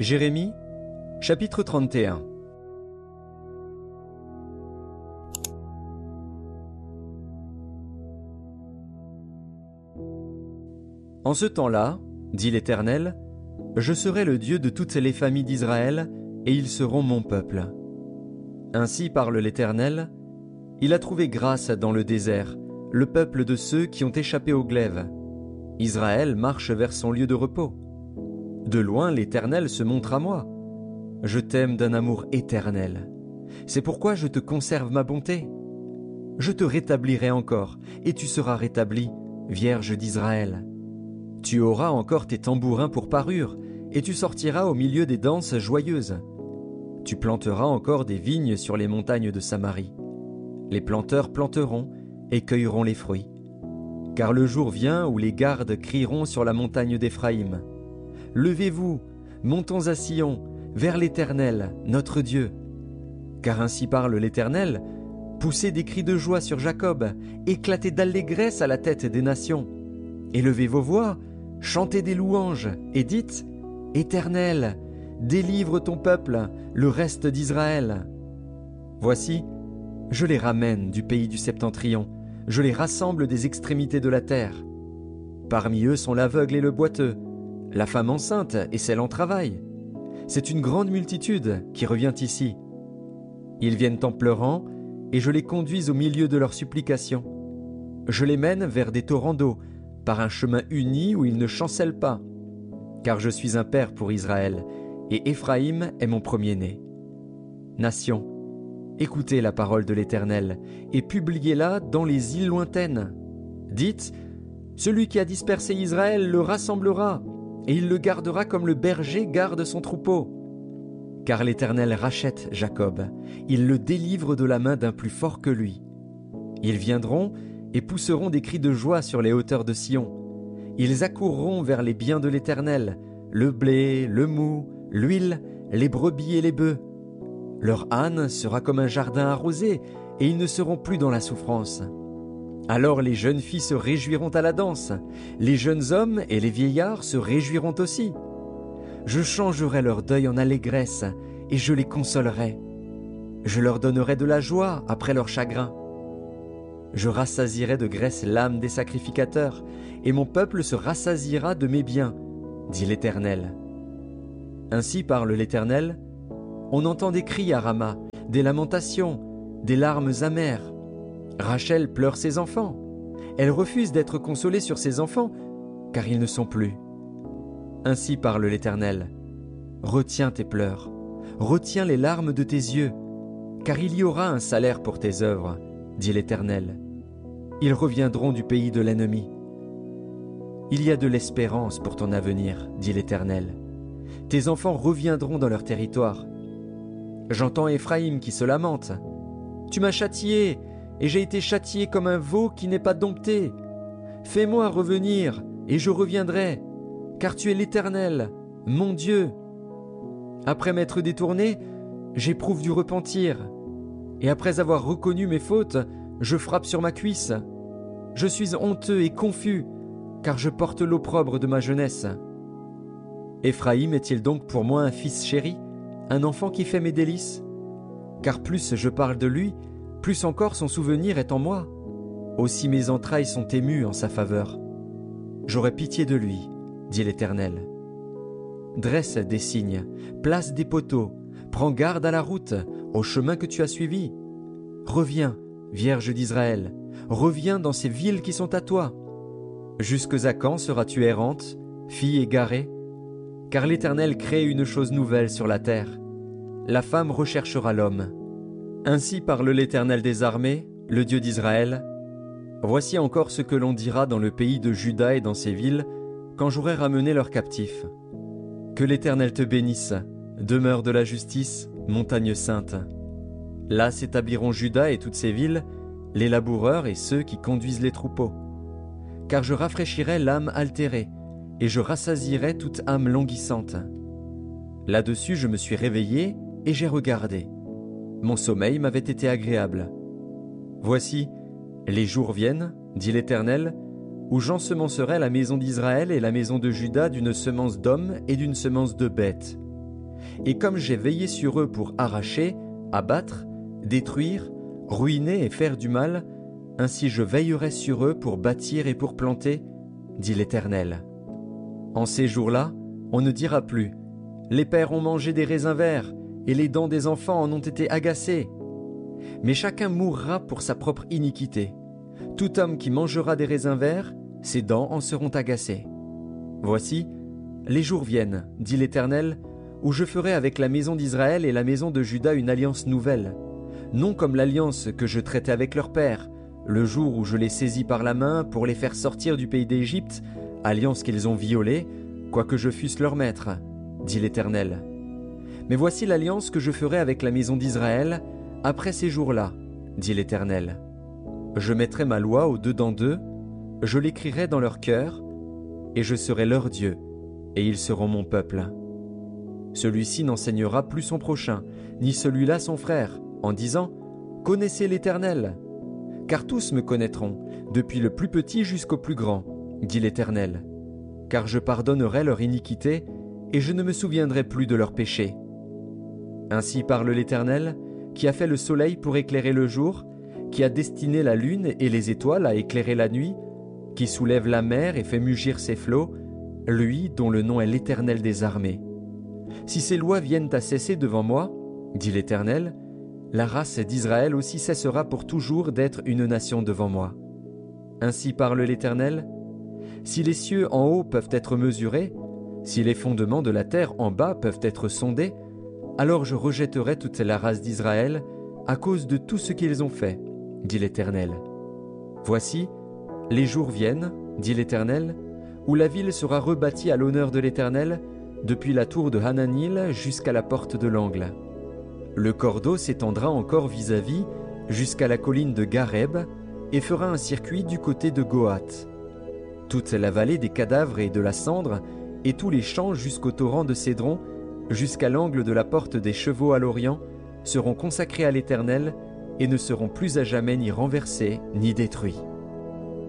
Jérémie, chapitre 31. En ce temps-là, dit l'Éternel, je serai le Dieu de toutes les familles d'Israël, et ils seront mon peuple. Ainsi parle l'Éternel, il a trouvé grâce dans le désert, le peuple de ceux qui ont échappé au glaive. Israël marche vers son lieu de repos. De loin l'Éternel se montre à moi. Je t'aime d'un amour éternel. C'est pourquoi je te conserve ma bonté. Je te rétablirai encore, et tu seras rétabli, Vierge d'Israël. Tu auras encore tes tambourins pour parure, et tu sortiras au milieu des danses joyeuses. Tu planteras encore des vignes sur les montagnes de Samarie. Les planteurs planteront et cueilleront les fruits. Car le jour vient où les gardes crieront sur la montagne d'Éphraïm. Levez-vous, montons à Sion, vers l'Éternel, notre Dieu. Car ainsi parle l'Éternel, poussez des cris de joie sur Jacob, éclatez d'allégresse à la tête des nations. Élevez vos voix, chantez des louanges, et dites, Éternel, délivre ton peuple, le reste d'Israël. Voici, je les ramène du pays du septentrion, je les rassemble des extrémités de la terre. Parmi eux sont l'aveugle et le boiteux, la femme enceinte et celle en travail. C'est une grande multitude qui revient ici. Ils viennent en pleurant, et je les conduis au milieu de leurs supplications. Je les mène vers des torrents d'eau, par un chemin uni où ils ne chancellent pas. Car je suis un père pour Israël, et Éphraïm est mon premier-né. Nations, écoutez la parole de l'Éternel, et publiez-la dans les îles lointaines. Dites, celui qui a dispersé Israël le rassemblera, et il le gardera comme le berger garde son troupeau. Car l'Éternel rachète Jacob, il le délivre de la main d'un plus fort que lui. Ils viendront et pousseront des cris de joie sur les hauteurs de Sion. Ils accourront vers les biens de l'Éternel, le blé, le mou, l'huile, les brebis et les bœufs. Leur âne sera comme un jardin arrosé, et ils ne seront plus dans la souffrance. Alors les jeunes filles se réjouiront à la danse, les jeunes hommes et les vieillards se réjouiront aussi. Je changerai leur deuil en allégresse, et je les consolerai. Je leur donnerai de la joie après leur chagrin. Je rassasierai de graisse l'âme des sacrificateurs, et mon peuple se rassasiera de mes biens, dit l'Éternel. Ainsi parle l'Éternel, on entend des cris à Rama, des lamentations, des larmes amères. Rachel pleure ses enfants. Elle refuse d'être consolée sur ses enfants, car ils ne sont plus. Ainsi parle l'Éternel. Retiens tes pleurs, retiens les larmes de tes yeux, car il y aura un salaire pour tes œuvres, dit l'Éternel. Ils reviendront du pays de l'ennemi. Il y a de l'espérance pour ton avenir, dit l'Éternel. Tes enfants reviendront dans leur territoire. J'entends Éphraïm qui se lamente. Tu m'as châtié, et j'ai été châtié comme un veau qui n'est pas dompté. Fais-moi revenir, et je reviendrai, car tu es l'Éternel, mon Dieu. Après m'être détourné, j'éprouve du repentir, et après avoir reconnu mes fautes, je frappe sur ma cuisse. Je suis honteux et confus, car je porte l'opprobre de ma jeunesse. Éphraïm est-il donc pour moi un fils chéri, un enfant qui fait mes délices? Car plus je parle de lui, plus encore son souvenir est en moi. Aussi mes entrailles sont émues en sa faveur. J'aurai pitié de lui, dit l'Éternel. Dresse des signes, place des poteaux, prends garde à la route, au chemin que tu as suivi. Reviens, Vierge d'Israël, reviens dans ces villes qui sont à toi. Jusque à quand seras-tu errante, fille égarée? Car l'Éternel crée une chose nouvelle sur la terre. La femme recherchera l'homme. Ainsi parle l'Éternel des armées, le Dieu d'Israël. Voici encore ce que l'on dira dans le pays de Juda et dans ses villes, quand j'aurai ramené leurs captifs. Que l'Éternel te bénisse, demeure de la justice, montagne sainte. Là s'établiront Juda et toutes ses villes, les laboureurs et ceux qui conduisent les troupeaux. Car je rafraîchirai l'âme altérée, et je rassasierai toute âme languissante. Là-dessus je me suis réveillé, et j'ai regardé. Mon sommeil m'avait été agréable. Voici, les jours viennent, dit l'Éternel, où j'ensemencerai la maison d'Israël et la maison de Juda d'une semence d'hommes et d'une semence de bêtes. Et comme j'ai veillé sur eux pour arracher, abattre, détruire, ruiner et faire du mal, ainsi je veillerai sur eux pour bâtir et pour planter, dit l'Éternel. En ces jours-là, on ne dira plus « Les pères ont mangé des raisins verts, et les dents des enfants en ont été agacées. » Mais chacun mourra pour sa propre iniquité. Tout homme qui mangera des raisins verts, ses dents en seront agacées. Voici, les jours viennent, dit l'Éternel, où je ferai avec la maison d'Israël et la maison de Juda une alliance nouvelle, non comme l'alliance que je traitais avec leur père, le jour où je les saisis par la main pour les faire sortir du pays d'Égypte, alliance qu'ils ont violée, quoique je fusse leur maître, dit l'Éternel. Mais voici l'alliance que je ferai avec la maison d'Israël après ces jours-là, dit l'Éternel. Je mettrai ma loi au-dedans d'eux, je l'écrirai dans leur cœur, et je serai leur Dieu, et ils seront mon peuple. Celui-ci n'enseignera plus son prochain, ni celui-là son frère, en disant « Connaissez l'Éternel » car tous me connaîtront, depuis le plus petit jusqu'au plus grand, dit l'Éternel. Car je pardonnerai leur iniquité, et je ne me souviendrai plus de leurs péchés. Ainsi parle l'Éternel, qui a fait le soleil pour éclairer le jour, qui a destiné la lune et les étoiles à éclairer la nuit, qui soulève la mer et fait mugir ses flots, lui dont le nom est l'Éternel des armées. Si ces lois viennent à cesser devant moi, dit l'Éternel, la race d'Israël aussi cessera pour toujours d'être une nation devant moi. Ainsi parle l'Éternel, si les cieux en haut peuvent être mesurés, si les fondements de la terre en bas peuvent être sondés, alors je rejetterai toute la race d'Israël à cause de tout ce qu'ils ont fait, dit l'Éternel. Voici, les jours viennent, dit l'Éternel, où la ville sera rebâtie à l'honneur de l'Éternel, depuis la tour de Hananil jusqu'à la porte de l'angle. Le cordeau s'étendra encore vis-à-vis jusqu'à la colline de Gareb et fera un circuit du côté de Gohath. Toute la vallée des cadavres et de la cendre et tous les champs jusqu'au torrent de Cédron, jusqu'à l'angle de la porte des chevaux à l'Orient, seront consacrés à l'Éternel et ne seront plus à jamais ni renversés ni détruits.